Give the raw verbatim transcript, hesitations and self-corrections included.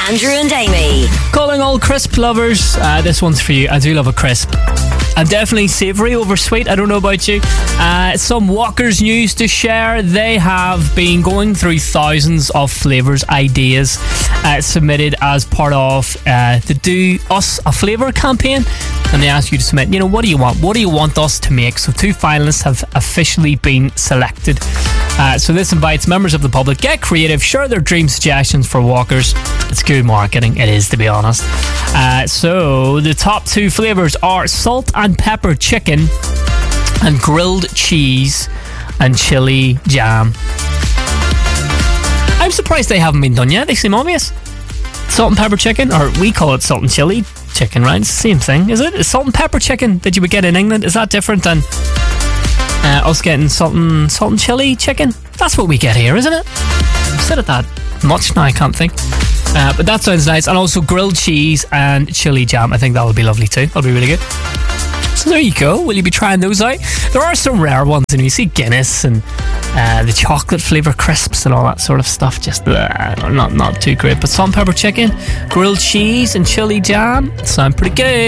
Andrew and Amy. Calling all crisp lovers, uh, this one's for you. I do love a crisp. I'm definitely savoury over sweet. I don't know about you. Uh, some Walkers news to share. They have been going through thousands of flavours, ideas uh, submitted as part of uh, the Do Us a Flavour campaign. And they ask you to submit, you know, what do you want? What do you want us to make? So two finalists have officially been selected. Uh, so this invites members of the public, get creative, share their dream suggestions for Walkers. It's good marketing, it is, to be honest. Uh, so the top two flavours are salt and pepper chicken and grilled cheese and chili jam. I'm surprised they haven't been done yet. They seem obvious. Salt and pepper chicken, or we call it salt and chili chicken, right? It's the same thing, is it? Is salt and pepper chicken that you would get in England, is that different than uh, us getting salt and, salt and chili chicken? That's what we get here, isn't it? I've said it that much now, I can't think. Uh, but that sounds nice. And also grilled cheese and chili jam. I think that would be lovely too. That'll be really good. So there you go. Will you be trying those out? There are some rare ones, and you see Guinness and uh, the chocolate flavour crisps and all that sort of stuff. Just uh, not not too great. But salt and pepper chicken, grilled cheese and chili jam sound pretty good.